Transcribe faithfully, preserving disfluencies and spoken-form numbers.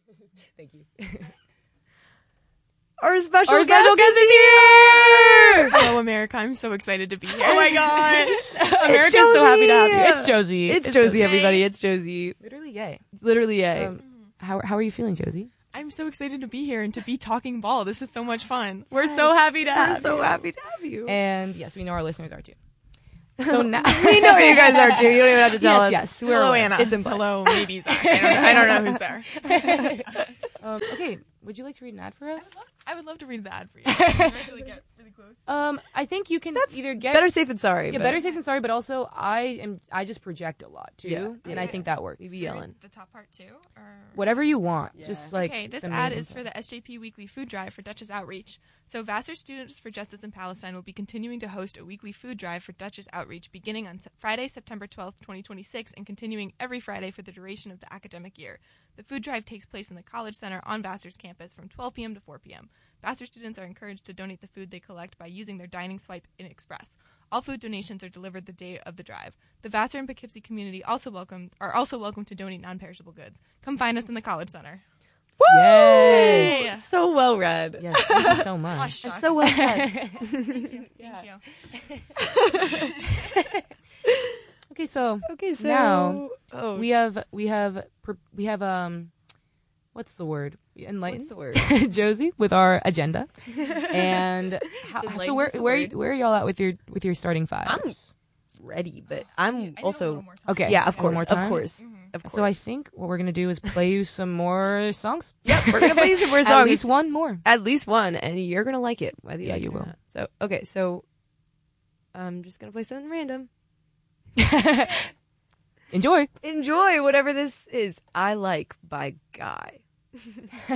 Thank you. Our special Our guest, special guest is is here! Hello, America. I'm so excited to be here. Oh my gosh. America's so happy to have you. It's Josie. It's, Josie, everybody. It's Josie. Literally yay. Literally, yay. Um, how how are you feeling, Josie? I'm so excited to be here and to be talking ball. This is so much fun. We're so happy to We're have so you. happy to have you. And yes, we know our listeners are too. So now we know you guys are too. You don't even have to tell yes, us. yes. We're Hello, aware. Anna. It's implied. Hello, maybe Zach. I don't, know, I don't know who's there. Um, okay, would you like to read an ad for us? I would love to read the ad for you. Really get really close. Um, I think you can either get Better safe than sorry. yeah, but better safe than sorry, but also I am I just project a lot too, Yeah. and I think that works. We be yelling. The top part too, or Whatever you want, Yeah. just like okay. This the ad main is for info. the S J P Weekly Food Drive for Dutchess Outreach. So Vassar Students for Justice in Palestine will be continuing to host a weekly food drive for Dutchess Outreach beginning on Se- Friday, September twelfth, twenty twenty-six, and continuing every Friday for the duration of the academic year. The food drive takes place in the College Center on Vassar's campus from twelve p.m. to four p.m. Vassar students are encouraged to donate the food they collect by using their dining swipe in Express. All food donations are delivered the day of the drive. The Vassar and Poughkeepsie community also welcome are also welcome to donate non-perishable goods. Come find us in the College Center. Woo! Yay! So well read. Yes, thank you so much. Gosh, It's so well said. Thank you. Thank you. Okay, so Okay, so Now, oh, we have we have pr- we have um, what's the word? Enlightened. what's the word? Josie with our agenda, and how, Enlightened so where is the where word. where are y'all at with your with your starting five? I'm ready, but I'm I need a also little more time. Okay. yeah, of One course, more of time? course, Mhm. of course. So I think what we're gonna do is play you some more songs. yep, we're gonna play some more songs. At least one more. At least one, and you're gonna like it. Whether you Yeah, like you it or will. not. So okay, so I'm just gonna play something random. Enjoy. Enjoy whatever this is. I Like by Guy.